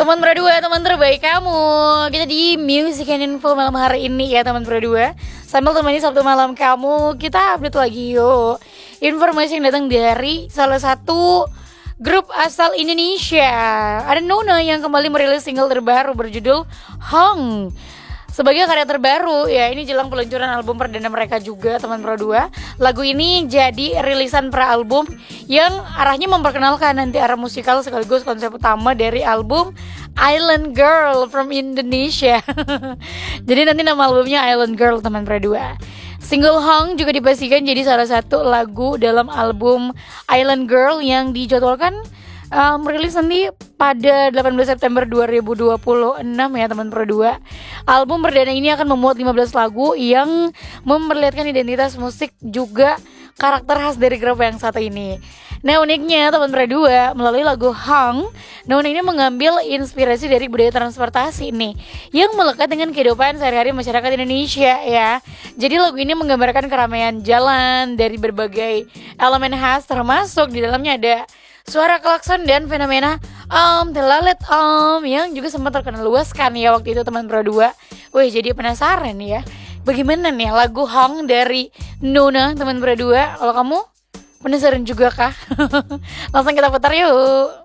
Teman berdua, teman terbaik kamu. Kita di Music and Info malam hari ini ya teman berdua. Sambil temani Sabtu malam kamu, kita update lagi yuk informasi yang datang dari salah satu grup asal Indonesia. Ada Nona yang kembali merilis single terbaru berjudul Hang. Sebagai karya terbaru, ya ini jelang peluncuran album perdana mereka juga teman berdua. Lagu ini jadi rilisan pra-album yang arahnya memperkenalkan nanti arah musikal sekaligus konsep utama dari album Island Girl from Indonesia. Jadi nanti nama albumnya Island Girl teman berdua. Single Hang juga dipastikan jadi salah satu lagu dalam album Island Girl yang dijadwalkan merilis nanti pada 18 September 2026 ya teman berdua. Album perdana ini akan memuat 15 lagu yang memperlihatkan identitas musik juga karakter khas dari grup yang satu ini. Nah uniknya teman berdua, melalui lagu Hang, Nona ini mengambil inspirasi dari budaya transportasi nih yang melekat dengan kehidupan sehari-hari masyarakat Indonesia ya. Jadi lagu ini menggambarkan keramaian jalan dari berbagai elemen khas, termasuk di dalamnya ada suara klakson dan fenomena telalet yang juga sempat terkenal luas kan ya waktu itu teman berdua. Wih jadi penasaran ya, bagaimana nih lagu Hang dari Nona teman berdua. Kalau kamu penasaran juga kah? Langsung kita putar yuk.